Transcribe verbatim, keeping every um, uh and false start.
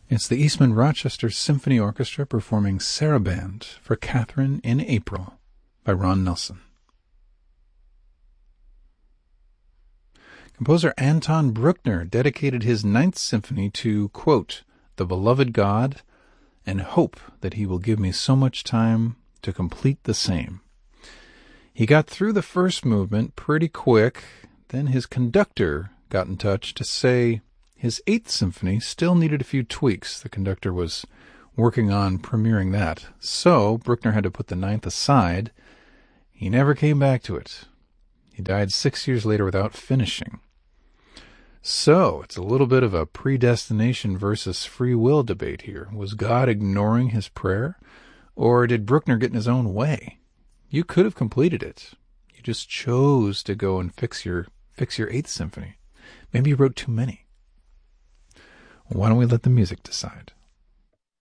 It's the Eastman Rochester Symphony Orchestra performing Sarabande for Catherine in April by Ron Nelson. Composer Anton Bruckner dedicated his Ninth Symphony to, quote, the beloved God, and hope that he will give me so much time to complete the same. He got through the first movement pretty quick, then his conductor got in touch to say his Eighth Symphony still needed a few tweaks. The conductor was working on premiering that, so Bruckner had to put the Ninth aside. He never came back to it. He died six years later without finishing. So, it's a little bit of a predestination versus free will debate here. Was God ignoring his prayer, or did Bruckner get in his own way? You could have completed it. You just chose to go and fix your fix your Eighth Symphony. Maybe you wrote too many. Why don't we let the music decide?